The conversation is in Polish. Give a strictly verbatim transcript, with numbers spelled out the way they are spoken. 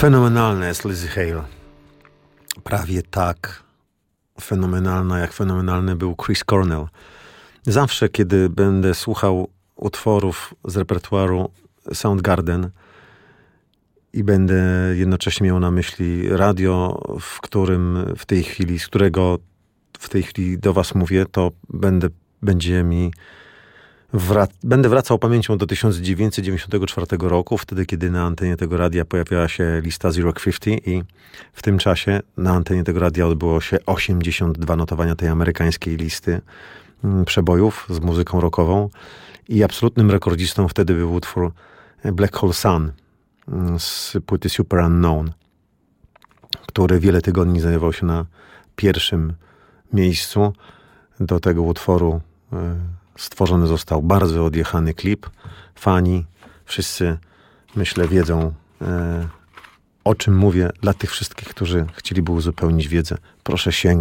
Fenomenalna jest Lizzie Hale. Prawie tak fenomenalna, jak fenomenalny był Chris Cornell. Zawsze, kiedy będę słuchał utworów z repertuaru Soundgarden i będę jednocześnie miał na myśli radio, w którym w tej chwili, z którego w tej chwili do was mówię, to będę, będzie mi Wrac- będę wracał pamięcią do tysiąc dziewięćset dziewięćdziesiątego czwartego roku, wtedy kiedy na antenie tego radia pojawiała się lista Zero pięćdziesiąt i w tym czasie na antenie tego radia odbyło się osiemdziesiąt dwa notowania tej amerykańskiej listy mm, przebojów z muzyką rockową i absolutnym rekordzistą wtedy był utwór Black Hole Sun mm, z płyty Super Unknown, który wiele tygodni znajdował się na pierwszym miejscu. Do tego utworu y, stworzony został bardzo odjechany klip. Fani, wszyscy, myślę, wiedzą, e, o czym mówię. Dla tych wszystkich, którzy chcieliby uzupełnić wiedzę, proszę sięgnąć